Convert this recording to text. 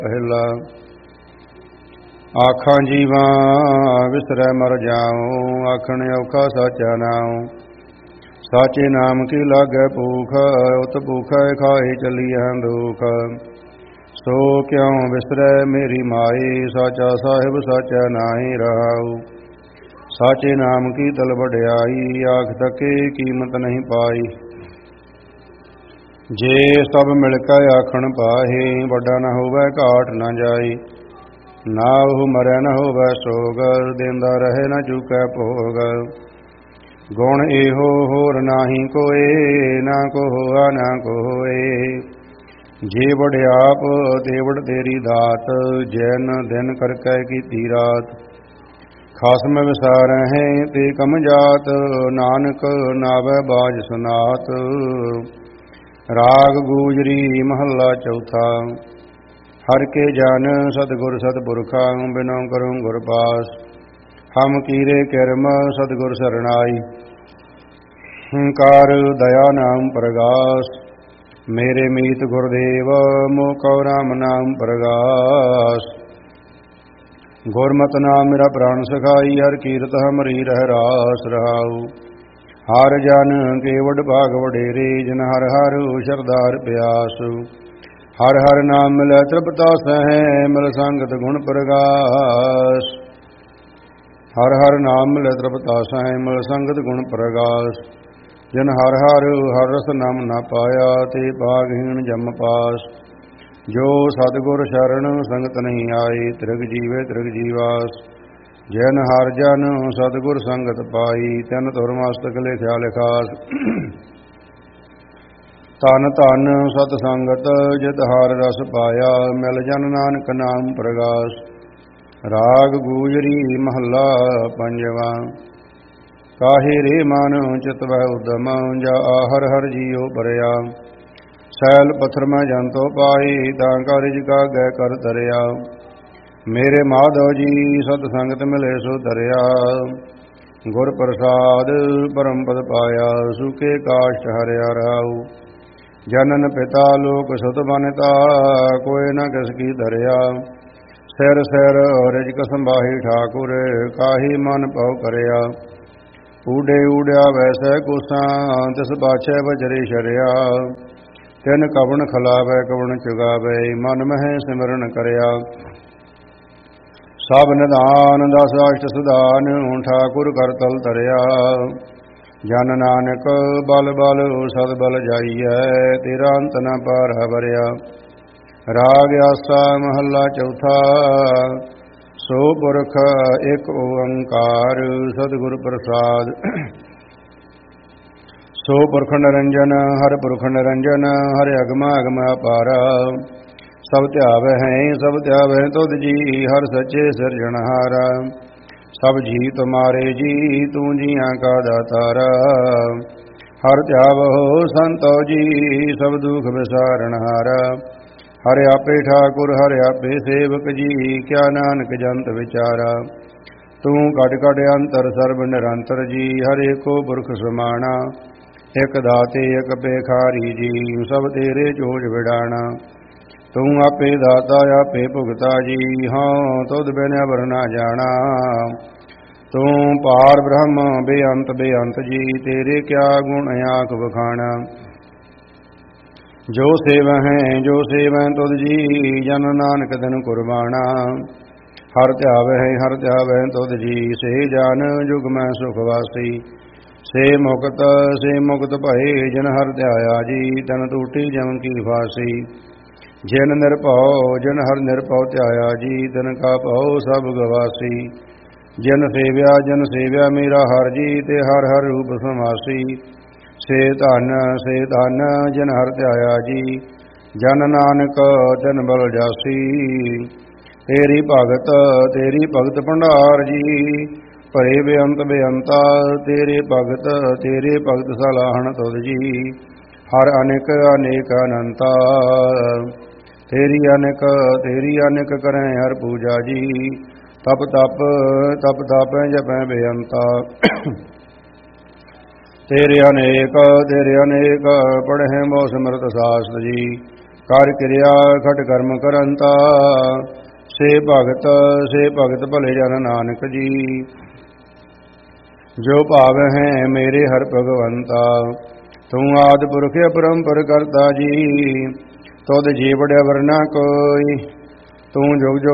ਪਹਿਲਾ ਆਖਾਂ ਜੀਵਾਂ ਵਿਸਰੈ ਮਰ ਜਾਉ, ਆਖਣ ਔਖਾ ਸਾਚਾ ਨਾਉ। ਸਾਚੇ ਨਾਮ ਕੀ ਲਾਗੈ ਭੂਖ, ਉਤ ਭੂਖੈ ਖਾਏ ਚੱਲੀਐ ਦੁਖ। ਸੋ ਕਿਉ ਵਿਸਰੈ ਮੇਰੀ ਮਾਈ, ਸਾਚਾ ਸਾਹਿਬ ਸਾਚਾ ਨਾਹੀ ਰਹਾਉ। ਸਾਚੇ ਨਾਮ ਕੀ ਤਲ ਵਡਿਆਈ, ਆਖ ਤਕੇ ਕੀਮਤ ਨਹੀਂ ਪਾਈ। ਜੇ ਸਭ ਮਿਲ ਕੇ ਆਖਣ ਪਾਹੇ, ਵੱਡਾ ਨ ਹੋਵੈ ਘਾਟ ਨ ਜਾਈ। ਨਾ ਉਹ ਮਰੈ ਨ ਹੋਵੈ ਸੋਗ, ਦੇਂਦਾ ਰਹੇ ਨ ਚੁਕੈ ਭੋਗ। ਗੁਣ ਇਹੋ ਹੋਰ ਨਾਹੀ ਕੋਏ, ਨਾ ਕੋ ਹੋਆ ਨਾ ਕੋ ਹੋਏ। ਜੇ ਵਡਿਆਪ ਦੇਵੜ ਤੇਰੀ ਦਾਤ, ਜੈਨ ਦਿਨ ਕਰਕੇ ਕੀਤੀ ਰਾਤ। ਖਸਮ ਵਿਸਾਰਹਿ ਤੇ ਕਮ ਜਾਤ, ਨਾਨਕ ਨਾਵੈ ਬਾਜ ਸੁਨਾਤ। ਰਾਗ ਗੂਜਰੀ ਮਹੱਲਾ ਚੌਥਾ। ਹਰਿ ਕੇ ਜਨ ਸਤਿਗੁਰ ਸਤਿਪੁਰਖਾ, ਬਿਨੋ ਕਰੂੰ ਗੁਰ ਪਾਸ। ਹਮ ਕੀਰੇ ਕਿਰਮ ਸਤਿਗੁਰ ਸਰਣਾਈ, ਹੰਕਾਰ ਦਇਆ ਨਾਮ ਪ੍ਰਗਾਸ। ਮੇਰੇ ਮੀਤ ਗੁਰਦੇਵ, ਮੋਹ ਕਉ ਰਾਮ ਨਾਮ ਪ੍ਰਗਾਸ। ਗੁਰਮਤਿ ਨਾਮ ਮੇਰਾ ਪ੍ਰਾਣ ਸਖਾਈ, ਹਰਿ ਕੀਰਤ ਹਮਰੀ ਰਹਿ ਰਾਸ ਰਹਾਉ। ਹਰਿ ਜਨ ਕੇ ਵਡ ਭਾਗ ਵਡੇਰੇ, ਜਿਨ ਹਰਿ ਹਰਿ ਸ਼ਰਧਾਰ ਪਿਆਸ। ਹਰਿ ਹਰਿ ਨਾਮ ਮਿਲੈ ਤ੍ਰਿਪਤਾ ਸਹਿ, ਮਿਲ ਸੰਗਤ ਗੁਣ ਪ੍ਰਗਾਸ। ਹਰਿ ਹਰਿ ਨਾਮ ਮਿਲੈ ਤ੍ਰਿਪਤਾ ਸਹਿ, ਮਿਲ ਸੰਗਤ ਗੁਣ ਪ੍ਰਗਾਸ। ਜਿਨ ਹਰਿ ਹਰਿ ਹਰਿ ਰਸ ਨਾਮ ਨਾ ਪਾਇਆ, ਤੇ ਭਾਗਹੀਣ ਜਮ ਪਾਸ। ਜੋ ਸਤਿਗੁਰ ਸ਼ਰਨ ਸੰਗਤ ਨਹੀਂ ਆਈ, ਤ੍ਰਿਗ ਜੀਵੇ ਤ੍ਰਿਗ ਜੀਵਾਸ। ਜੈਨ ਹਰਿ ਜਨ ਸਤਿਗੁਰ ਸੰਗਤ ਪਾਈ, ਤਿਨ ਧੁਰ ਮਸਤਕ ਲਿਖਿਆ ਲਿਖਾਸ। ਧਨ ਧਨ ਸਤ ਸੰਗਤ, ਜਿਤ ਹਰਿ ਰਸ ਪਾਇਆ, ਮਿਲ ਜਨ ਨਾਨਕ ਨਾਮ ਪ੍ਰਗਾਸ। ਰਾਗ ਗੂਜਰੀ ਮਹੱਲਾ ਪੰਜਵਾ। ਕਾਹੇ ਰੇ ਮਨ ਚਿਤਵੈ ਉਦਮ, ਜਾ ਹਰਿ ਹਰਿ ਜੀਉ ਭਰਿਆ। ਸੈਲ ਪੱਥਰ ਮੈਂ ਜੰਤੋ ਪਾਈ, ਤਾਂ ਕਾਰਿਜ ਕਾਗੈ ਕਰ ਧਰਿਆ। ਮੇਰੇ ਮਾਧਵ ਜੀ ਸਤ ਸੰਗਤ ਮਿਲੇ ਸੋ ਧਰਿਆ। ਗੁਰ ਪ੍ਰਸਾਦ ਪਰਮ ਪਦ ਪਾਇਆ, ਸੁਖੇ ਕਾਸ਼ਟ ਹਰਿਆ ਰਾਉ। ਜਨਨ ਪਿਤਾ ਲੋਕ ਸੁਤ ਬਨਤਾ, ਕੋਇ ਨ ਕਿਸ ਕੀ ਧਰਿਆ। ਸਿਰ ਸਿਰ ਰਿਜਕ ਸੰਭਾਹੀ ਠਾਕੁਰ, ਕਾਹੀ ਮਨ ਪਉ ਕਰਿਆ। ਊਡੇ ਊੜਿਆ ਵੈਸੈ ਕੋਸਾਂ, ਤਿਸ ਪਾਛੈ ਵਜਰੇ ਸ਼ਰਿਆ। ਤਿਨ ਕਵਣ ਖਲਾਵੈ ਕਵਣ ਚੁਗਾਵੈ, ਮਨ ਮਹਿ ਸਿਮਰਨ ਕਰਿਆ। ਸਭ ਨਿਧਾਨ ਦਸ ਅਸ਼ਟ ਸੁਧਾਨ, ਠਾਕੁਰ ਕਰ ਤਲ ਧਰਿਆ। ਜਨ ਨਾਨਕ ਬਲ ਬਲ ਸਦ ਬਲ ਜਾਈਐ, ਤੇਰਾ ਅੰਤ ਨ ਪਾਰ ਵਰਿਆ। ਰਾਗ ਆਸਾ ਮਹੱਲਾ ਚੌਥਾ। ਸੋ ਪੁਰਖ ਇਕ ਓੰਕਾਰ, ਸਤਿਗੁਰ ਪ੍ਰਸਾਦ। ਸੋ ਪੁਰਖ ਨਿਰੰਜਨ, ਹਰਿ ਪੁਰਖ ਨਿਰੰਜਨ, ਹਰਿ ਅਗਮ ਅਗਮ ਅਪਾਰਾ। ਸਭ ਧਿਆਵੈ ਹੈ ਸਭ ਧਿਆਵੈ ਤੁਧ ਜੀ, ਹਰਿ ਸੱਚੇ ਸਿਰਜਣਹਾਰਾ। ਸਭ ਜੀ ਤੁਮਾਰੇ ਜੀ, ਤੂੰ ਜੀਆਂ ਕਾ ਦਾਤਾਰਾ। ਹਰਿ ਧਿਆਵਹੁ ਸੰਤੋ ਜੀ, ਸਭ ਦੁਖ ਵਿਸਾਰਣਹਾਰਾ। ਹਰਿ ਆਪੇ ਠਾਕੁਰ ਹਰਿ ਆਪੇ ਸੇਵਕ ਜੀ, ਕਿਆ ਨਾਨਕ ਜੰਤ ਵਿਚਾਰਾ। ਤੂੰ ਘਟ ਘਟ ਅੰਤਰ ਸਰਬ ਨਿਰੰਤਰ ਜੀ, ਹਰਿ ਏਕੋ ਪੁਰਖ ਸਮਾਣਾ। ਇਕ ਦਾਤੇ ਇਕ ਭੇਖਾਰੀ ਜੀ, ਸਭ ਤੇਰੇ ਚੋਜ ਵਿਡਾਣਾ। ਤੂੰ ਆਪੇ ਦਾਤਾ ਆਪੇ ਭੁਗਤਾ ਜੀ, ਹਾਂ ਤੁਧ ਬਿਨ ਅਵਰ ਨਾ ਜਾਣਾ। ਤੂੰ ਪਾਰ ਬ੍ਰਹਮ ਬੇਅੰਤ ਬੇਅੰਤ ਜੀ, ਤੇਰੇ ਕਿਆ ਗੁਣ ਆਖ ਵਖਾਣਾ। ਜੋ ਸੇਵਹਿ ਤੁਧ ਜੀ, ਜਨ ਨਾਨਕ ਦਿਨ ਕੁਰਬਾਨਾ। ਹਰਿ ਧਿਆਵਹਿ ਤੁਧ ਜੀ, ਸੇ ਜਨ ਜੁਗ ਮੈਂ ਸੁਖ ਵਾਸੀ। ਸੇ ਮੁਕਤ ਭਏ, ਜਿਨ ਹਰਿ ਧਿਆਇਆ ਜੀ, ਤਨ ਟੂਟੀ ਜਮ ਕੀ ਫਾਸੀ। ਜਿਨ ਹਰਿ ਨਿਰਭਉ ਧਿਆਇਆ ਜੀ, ਤਿਨ ਕਾ ਭਉ ਸਭ ਗਵਾਸੀ। ਜਿਨ ਸੇਵਿਆ ਮੇਰਾ ਹਰਿ ਜੀ, ਤੇ ਹਰਿ ਹਰਿ ਰੂਪ ਸਮਾਸੀ। ਸੇ ਧਨ ਜਿਨ ਹਰਿ ਧਿਆਇਆ ਜੀ, ਜਨ ਨਾਨਕ ਤਿਨ ਬਲ ਜਾਸੀ। ਤੇਰੀ ਭਗਤ ਭੰਡਾਰ ਜੀ, ਭਰੇ ਬੇਅੰਤਾ। ਤੇਰੇ ਭਗਤ ਸਲਾਹਣ ਤੁਧ ਜੀ, ਹਰਿ ਅਨੇਕ ਅਨੇਕ ਅਨੰਤਾ। ਤੇਰੀ ਅਨੇਕ ਕਰੈ ਹਰਿ ਪੂਜਾ ਜੀ, ਤਪ ਤਪ ਜਪੈ ਬੇਅੰਤਾ। ਤੇਰੇ ਅਨੇਕ ਪੜ੍ਹੈ ਮੋ ਸਿਮਰਤ ਸਾਸਤ ਜੀ, ਕਰ ਕਿਰਿਆ ਖਟ ਕਰਮ ਕਰੰਤਾ ਸੇ ਭਗਤ ਭਲੇ ਜਨ ਨਾਨਕ ਜੀ ਜੋ ਭਾਵ ਹੈ ਮੇਰੇ ਹਰ ਭਗਵੰਤਾ ਤੂੰ ਆਦਿ ਪੁਰਖ ਅਪਰੰਪਰ ਕਰਤਾ ਜੀ ਤੁਧ ਜੀ ਬੜਿਆ ਵਰਨਾ ਕੋਈ ਤੂੰ ਜੁਗ ਜੁਗ